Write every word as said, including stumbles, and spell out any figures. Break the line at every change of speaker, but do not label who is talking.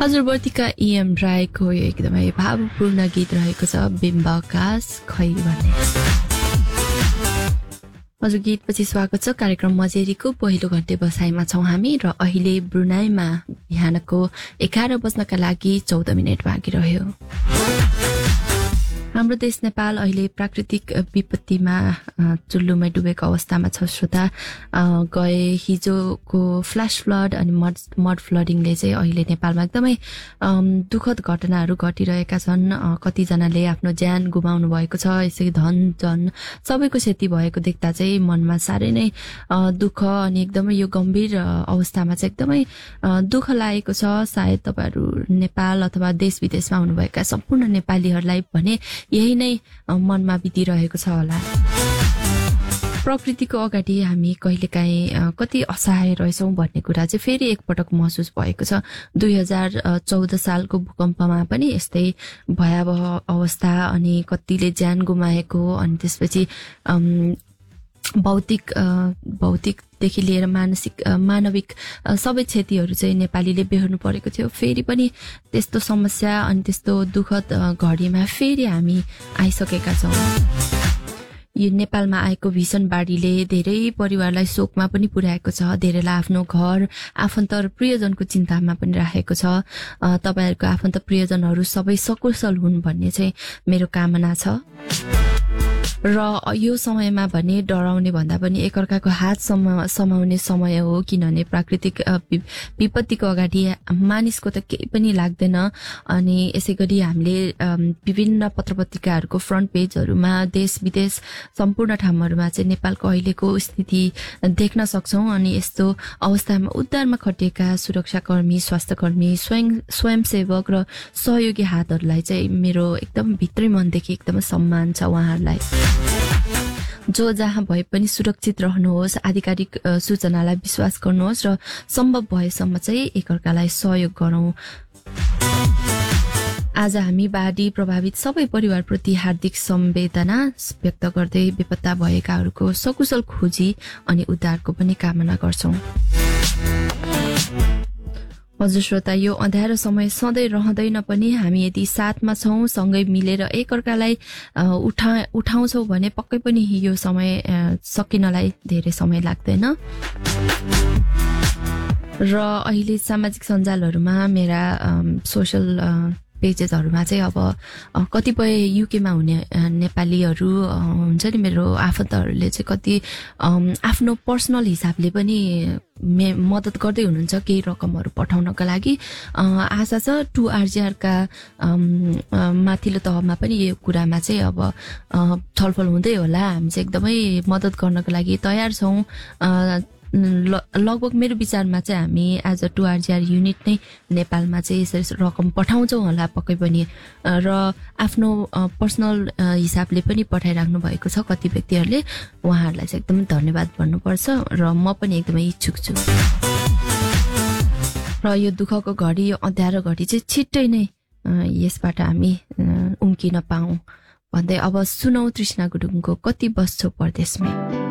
हजुरवर्तीका इएम राईको यो एकदमै भावपूर्ण गीत रहेको छ बिम्ब आकाश खै भन्ने। हजुर गीतपछि स्वागत छ कार्यक्रम मजेरीको पहिलो घण्टे बसाइमा छौं हामी र अहिले ब्रुनाईमा बिहानको एघार बज्नका लागि चौध मिनट बाँकी रह्यो। हाम्रो देश नेपाल अहिले प्राकृतिक विपत्तिमा चुल्लुमै डुबेको अवस्थामा छ श्रोता। गए हिजोको फ्ल्यास फ्लड अनि मड मड फ्लडिङले चाहिँ अहिले नेपालमा एकदमै दुःखद घटनाहरू घटिरहेका छन्। कतिजनाले आफ्नो ज्यान गुमाउनु भएको छ, यसै धन जन सबैको क्षति भएको देख्दा चाहिँ मनमा साह्रै नै दुःख अनि एकदमै यो गम्भीर अवस्थामा चाहिँ एकदमै दुःख लागेको छ। सायद तपाईहरू नेपाल अथवा देश विदेशमा हुनुभएका सम्पूर्ण नेपालीहरूलाई भने यही नै मनमा बितिरहेको छ होला। प्रकृतिको अगाडि हामी कहिलेकाहीँ कति असहाय रहेछौँ भन्ने कुरा चाहिँ फेरि एकपटक महसुस भएको छ। दुई हजार चौध सालको भूकम्पमा पनि यस्तै भयावह अवस्था अनि कतिले ज्यान गुमाएको अनि त्यसपछि भौतिक भौतिकदेखि लिएर मानसिक मानविक सबै क्षतिहरू चाहिँ नेपालीले बेहोर्नु परेको थियो। फेरि पनि त्यस्तो समस्या अनि त्यस्तो दुःखद घडीमा फेरि हामी आइसकेका छौँ। यो नेपालमा आएको भीषण बाढीले धेरै परिवारलाई शोकमा पनि पुर्याएको छ, धेरैलाई आफ्नो घर आफन्त र प्रियजनको चिन्तामा पनि राखेको छ। तपाईहरुको आफन्त प्रियजनहरू सबै सकुशल हुन् भन्ने चाहिँ मेरो कामना छ। र यो समयमा भने डराउने भन्दा पनि एकअर्काको हात समाउने समय हो, किनभने प्राकृतिक विपत्तिको अगाडि मानिसको त केही पनि लाग्दैन। अनि यसै गरी हामीले विभिन्न पत्रपत्रिकाहरूको फ्रन्ट पेजहरूमा देश विदेश सम्पूर्ण ठाउँहरूमा चाहिँ नेपालको अहिलेको स्थिति देख्न सक्छौं। अनि यस्तो अवस्थामा उद्धारमा खटिएका सुरक्षाकर्मी, स्वास्थ्यकर्मी, स्वयं स्वयंसेवक र सहयोगी हातहरूलाई चाहिँ मेरो एकदम भित्री मनदेखि एकदम सम्मान छ उहाँहरूलाई। जो जहाँ भए पनि सुरक्षित रहनुहोस्, आधिकारिक सूचनालाई विश्वास गर्नुहोस् र सम्भव भएसम्म चाहिँ एकअर्कालाई सहयोग गरौं। आज हामी बाढी प्रभावित सबै परिवारप्रति हार्दिक संवेदना व्यक्त गर्दै बेपत्ता भएकाहरूको सकुशल खोजी अनि उद्धारको पनि कामना गर्छौं। हजुर श्रोता, यो अँध्यारो समय सधैँ रहँदैन पनि हामी यदि साथमा छौं, सँगै मिलेर एकअर्कालाई उठा उठाउँछौं भने पक्कै पनि यो समय सकिनलाई धेरै समय लाग्दैन। र अहिले सामाजिक सञ्जालहरूमा मेरा सोशल पेजेसहरूमा चाहिँ अब कतिपय युकेमा हुने नेपालीहरू हुन्छ नि, मेरो आफन्तहरूले चाहिँ कति आफ्नो पर्सनल हिसाबले पनि मद्दत गर्दै हुनुहुन्छ केही रकमहरू पठाउनका लागि। आशा छ टु आरजिआरका माथिल्लो तहमा पनि यो कुरामा चाहिँ अब छलफल हुँदै होला। हामी चाहिँ एकदमै मद्दत गर्नको लागि तयार छौं। लगभग मेरो विचारमा चाहिँ हामी एज अ टु आरजिआर युनिट नै नेपालमा चाहिँ यसरी रकम पठाउँछौँ होला पक्कै पनि। र आफ्नो पर्सनल हिसाबले पनि पठाइराख्नु भएको छ कति व्यक्तिहरूले, उहाँहरूलाई चाहिँ एकदमै धन्यवाद भन्नुपर्छ र म पनि एकदमै इच्छुक छु। र यो दुःखको घडी, यो अँध्यारो घडी चाहिँ छिट्टै नै यसबाट हामी उम्किन पाऊँ भन्दै अब सुनौ तृष्णा गुरुङको कति बस्छौ परदेशमै।